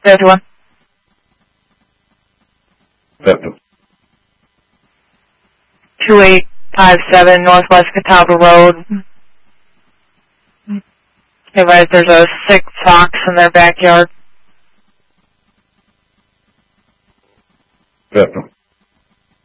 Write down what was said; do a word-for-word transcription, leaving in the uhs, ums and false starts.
fifty-one. fifty. two eight five seven Northwest Catawba Road. Hey, right, there's a sick fox in their backyard. fifty.